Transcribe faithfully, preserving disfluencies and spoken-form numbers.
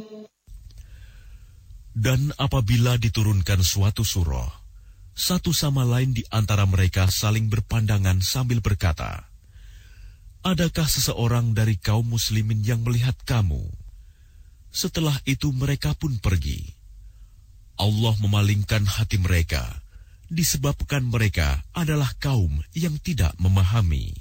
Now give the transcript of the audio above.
Dan apabila diturunkan suatu surah, satu sama lain di antara mereka saling berpandangan sambil berkata, "Adakah seseorang dari kaum muslimin yang melihat kamu?" Setelah itu mereka pun pergi. Allah memalingkan hati mereka, disebabkan mereka adalah kaum yang tidak memahami.